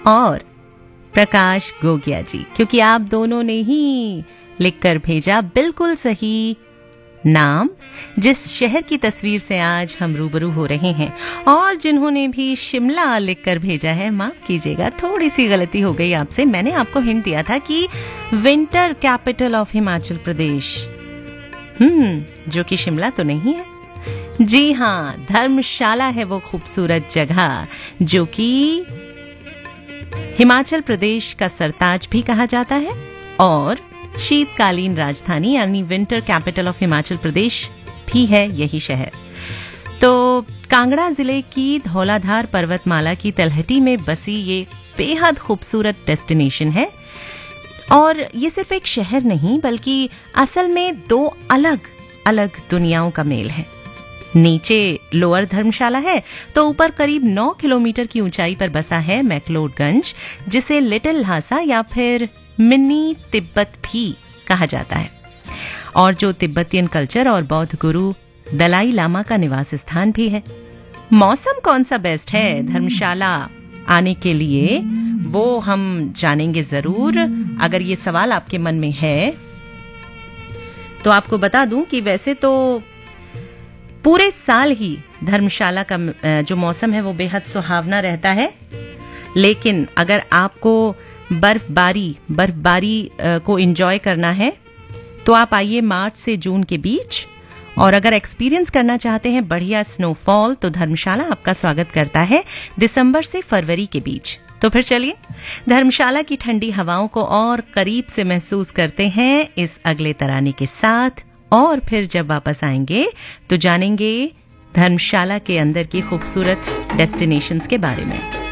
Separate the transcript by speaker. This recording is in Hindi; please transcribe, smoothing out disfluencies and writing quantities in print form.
Speaker 1: और प्रकाश गोगिया जी, क्योंकि आप दोनों ने ही लिखकर भेजा बिल्कुल सही नाम जिस शहर की तस्वीर से आज हम रूबरू हो रहे हैं। और जिन्होंने भी शिमला लिखकर भेजा है, माफ कीजिएगा थोड़ी सी गलती हो गई आपसे। मैंने आपको हिंट दिया था कि winter capital of Himachal Pradesh, जो कि शिमला तो नहीं है। जी हाँ, धर्मशाला है वो खूबसूरत जगह जो कि हिमाचल प्रदेश का सरताज भी कहा जाता है और शीतकालीन राजधानी यानी winter capital of Himachal Pradesh भी है यही शहर। तो कांगड़ा जिले की धौलाधार पर्वतमाला की तलहटी में बसी ये बेहद खूबसूरत डेस्टिनेशन है। और ये सिर्फ एक शहर नहीं बल्कि असल में दो अलग अलग दुनियाओं का मेल है। नीचे लोअर धर्मशाला है तो ऊपर करीब 9 किलोमीटर की ऊंचाई पर बसा है मैक्लोडगंज, जिसे लिटिल ल्हासा या फिर मिनी तिब्बत भी कहा जाता है और जो तिब्बतियन कल्चर और बौद्ध गुरु दलाई लामा का निवास स्थान भी है। मौसम कौन सा बेस्ट है धर्मशाला आने के लिए वो हम जानेंगे जरूर। अगर ये सवाल आपके मन में है तो आपको बता दूं कि वैसे तो पूरे साल ही धर्मशाला का जो मौसम है वो बेहद सुहावना रहता है, लेकिन अगर आपको बर्फबारी को एंजॉय करना है तो आप आइए मार्च से जून के बीच। और अगर एक्सपीरियंस करना चाहते हैं बढ़िया स्नोफॉल तो धर्मशाला आपका स्वागत करता है दिसंबर से फरवरी के बीच। तो फिर चलिए धर्मशाला की ठंडी हवाओं को और करीब से महसूस करते हैं इस अगले तराने के साथ, और फिर जब वापस आएंगे तो जानेंगे धर्मशाला के अंदर की खूबसूरत डेस्टिनेशंस के बारे में।